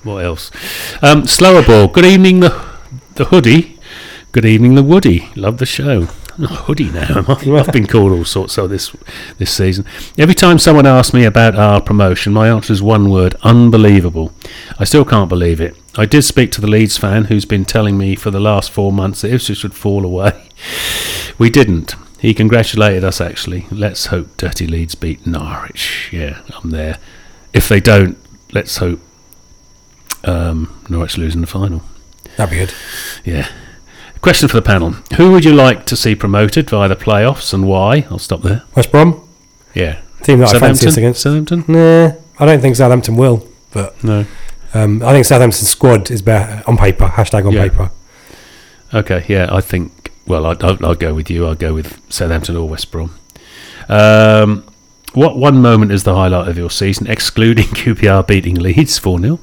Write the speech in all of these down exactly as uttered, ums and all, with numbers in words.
what else? Um, slower ball. Good evening, the the hoodie. Good evening, the Woody. Love the show. I'm not a hoodie now, am I? I've been called all sorts of this this season. Every time someone asks me about our promotion, my answer is one word: unbelievable. I still can't believe it. I did speak to the Leeds fan who's been telling me for the last four months that Ipswich would fall away. We didn't. He congratulated us, actually. Let's hope Dirty Leeds beat Norwich. Yeah, I'm there. If they don't, let's hope um, Norwich lose in the final. That'd be good. Yeah. Question for the panel. Who would you like to see promoted via the playoffs and why? I'll stop there. West Brom? Yeah. Team that I fancy us against. Southampton? Nah, I don't think Southampton will. But no. Um, I think Southampton's squad is better on paper. Hashtag on yeah. paper. Okay, yeah, I think, well, I'll, I'll, I'll go with you. I'll go with Southampton or West Brom. Um, what one moment is the highlight of your season, excluding Q P R beating Leeds four nil?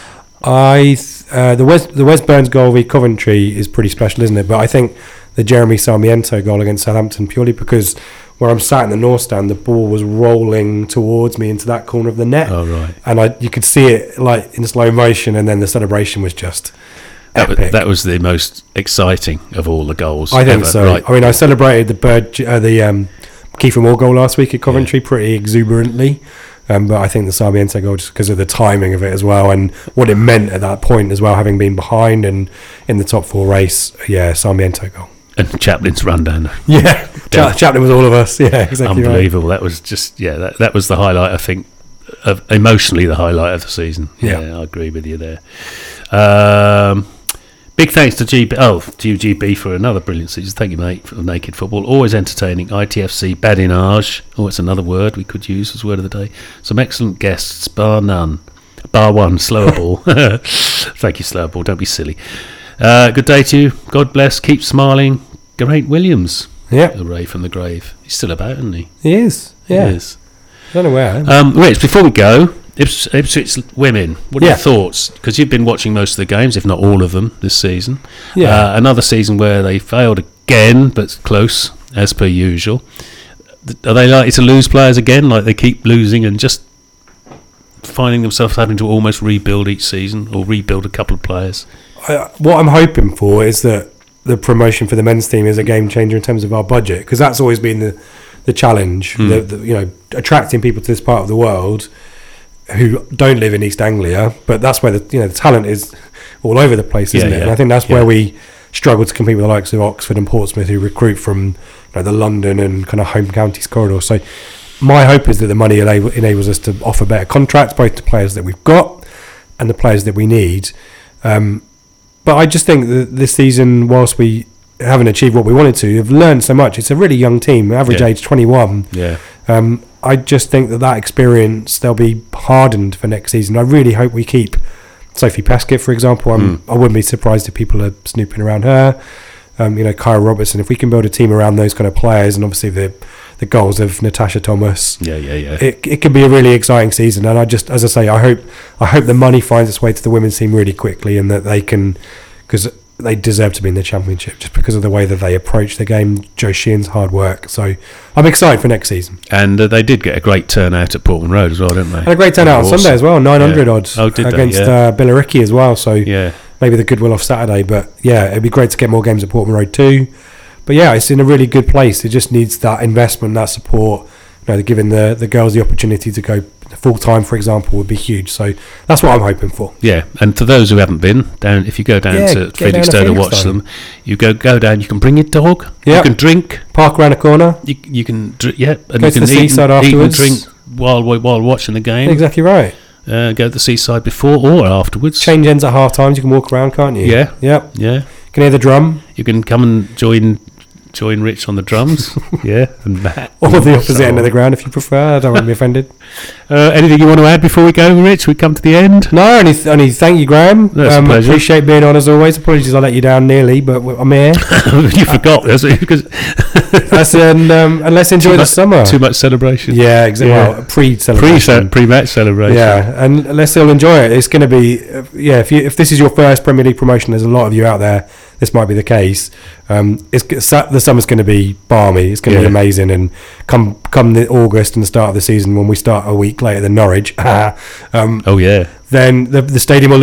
I uh, the West the West Burns goal v Coventry is pretty special, isn't it? But I think the Jeremy Sarmiento goal against Southampton, purely because where I'm sat in the North Stand, the ball was rolling towards me into that corner of the net. Oh right! And I you could see it like in slow motion, and then the celebration was just that epic. was, that was the most exciting of all the goals. I think ever. so. Right. I mean, I celebrated the bird uh, the um, Kiefer Moore goal last week at Coventry yeah. pretty exuberantly. Um, but I think the Sarmiento goal, just because of the timing of it as well and what it meant at that point as well, having been behind and in the top four race, yeah, Sarmiento goal. And Chaplin's rundown. Yeah, yeah. Ch- Chaplin was all of us. Yeah, exactly. Unbelievable. Right. That was just, yeah, that, that was the highlight, I think, of emotionally the highlight of the season. Yeah, yeah I agree with you there. Um, big thanks to G B, oh, to you, G B, for another brilliant season. Thank you, mate, for Naked Football. Always entertaining. I T F C badinage. Oh, it's another word we could use as word of the day. Some excellent guests, bar none. Bar one, Slower Ball. Thank you, Slower Ball. Don't be silly. Uh, good day to you. God bless. Keep smiling. Geraint Williams. Yeah. Hooray from the grave. He's still about, isn't he? He is. Yeah. He is. I don't know where. Um, Rich, before we go, Ips- Ipswich women, what are yeah. your thoughts? Because you've been watching most of the games, if not all of them, this season. Yeah. Uh, another season where they failed again, but close, as per usual. Are they likely to lose players again, like they keep losing and just finding themselves having to almost rebuild each season or rebuild a couple of players? I, what I'm hoping for is that the promotion for the men's team is a game changer in terms of our budget, because that's always been the, the challenge, mm. the, the, you know, attracting people to this part of the world who don't live in East Anglia, but that's where the you know the talent is all over the place, isn't yeah, it? Yeah. And I think that's yeah. where we struggle to compete with the likes of Oxford and Portsmouth, who recruit from you know, the London and kind of home counties corridor. So my hope is that the money enable, enables us to offer better contracts, both to players that we've got and the players that we need. Um, but I just think that this season, whilst we haven't achieved what we wanted to, have learned so much. It's a really young team, average yeah. age twenty-one. Yeah. Um, I just think that that experience, they'll be hardened for next season. I really hope we keep Sophie Paskett, for example. I'm, mm. I wouldn't be surprised if people are snooping around her. Um, you know, Kyra Robertson. If we can build a team around those kind of players, and obviously the the goals of Natasha Thomas, yeah, yeah, yeah, it it could be a really exciting season. And I just, as I say, I hope I hope the money finds its way to the women's team really quickly, and that they can, because they deserve to be in the championship just because of the way that they approach the game. Joe Sheehan's hard work. So I'm excited for next season. And uh, they did get a great turnout at Portman Road as well, didn't they? And a great turnout on awesome. Sunday as well, nine hundred yeah. odd oh, did against they? Yeah. uh, Billericay as well. So yeah. maybe the goodwill off Saturday. But yeah, it'd be great to get more games at Portman Road too. But yeah, it's in a really good place. It just needs that investment, that support. You know, giving the, the girls the opportunity to go full time, for example, would be huge. So that's what I'm hoping for. Yeah, and for those who haven't been down, if you go down yeah, to Felixstowe to watch them, you go go down. You can bring your dog. Yep. You can drink. Park around the corner. You you can dr- yeah, and go you to can the eat, seaside and, eat and afterwards. drink while while watching the game. Exactly right. Uh, go to the seaside before or afterwards. Change ends at half times. You can walk around, can't you? Yeah. Yep. Yeah. You can hear the drum. You can come and join. Join Rich on the drums, yeah, and Matt. Or the opposite so end of the ground, if you prefer. I don't want to be offended. Uh, anything you want to add before we go, Rich? We come to the end. No, only, th- only thank you, Graham. That's um, a pleasure. Appreciate being on as always. Apologies, I let you down nearly, but I'm here. You forgot this because that's and, um, and let's enjoy too the much, summer. Too much celebration. Yeah, exactly. Yeah. Well, pre-celebration, pre pre-match celebration. Yeah, and let's all enjoy it. It's going to be, uh, yeah. If you if this is your first Premier League promotion, there's a lot of you out there. This might be the case. Um, it's the summer's going to be balmy. It's going to yeah. be amazing. And come come the August and the start of the season, when we start a week later than Norwich, um, oh yeah, then the the stadium will